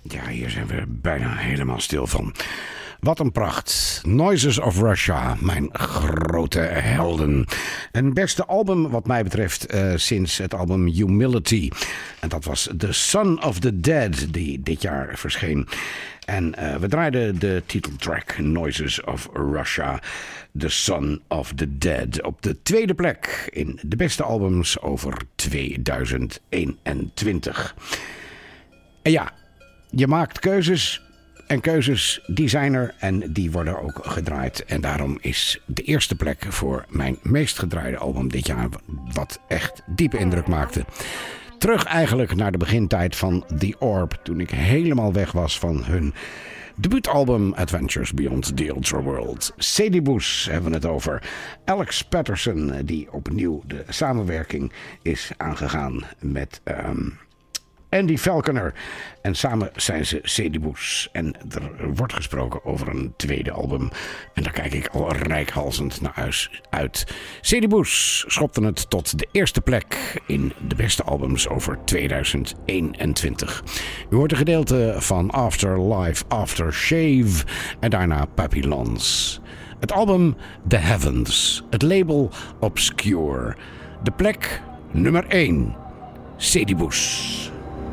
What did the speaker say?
Ja, hier zijn we bijna helemaal stil van. Wat een pracht. Noises of Russia, mijn grote helden. Een beste album wat mij betreft sinds het album Humility. En dat was The Son of the Dead die dit jaar verscheen. En we draaiden de titeltrack Noises of Russia, The Son of the Dead. Op de tweede plek in de beste albums over 2021. En ja, je maakt keuzes. En keuzes, die zijn er en die worden ook gedraaid. En daarom is de eerste plek voor mijn meest gedraaide album dit jaar, wat echt diepe indruk maakte. Terug eigenlijk naar de begintijd van The Orb, toen ik helemaal weg was van hun debuutalbum Adventures Beyond the Ultra World. Sadie Boos hebben we het over. Alex Patterson, die opnieuw de samenwerking is aangegaan met Andy Falconer. En samen zijn ze Sadie Boos. En er wordt gesproken over een tweede album. En daar kijk ik al reikhalzend naar uit. Sadie Boos schopte het tot de eerste plek in de beste albums over 2021. U hoort een gedeelte van Afterlife, Aftershave en daarna Papillons. Het album The Heavens. Het label Obscure. De plek nummer 1. Sadie Boos.